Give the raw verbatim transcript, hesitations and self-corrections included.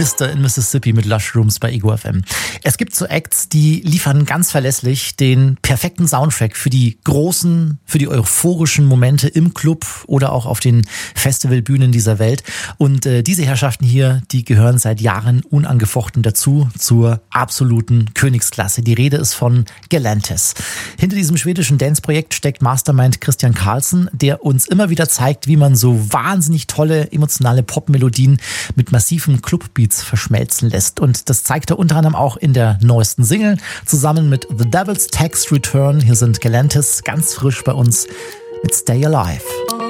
Mister in Mississippi mit Lush Rooms bei Ego F M. Es gibt so Acts, die liefern ganz verlässlich den perfekten Soundtrack für die großen, für die euphorischen Momente im Club oder auch auf den Festivalbühnen dieser Welt. Und äh, diese Herrschaften hier, die gehören seit Jahren unangefochten dazu, zur absoluten Königsklasse. Die Rede ist von Galantis. Hinter diesem schwedischen Dance-Projekt steckt Mastermind Christian Karlsson, der uns immer wieder zeigt, wie man so wahnsinnig tolle, emotionale Popmelodien mit massiven Clubbeats verschmelzen lässt. Und das zeigt er unter anderem auch in der neuesten Single zusammen mit The Devil's Tax Return. Hier sind Galantis ganz frisch bei uns mit Stay Alive.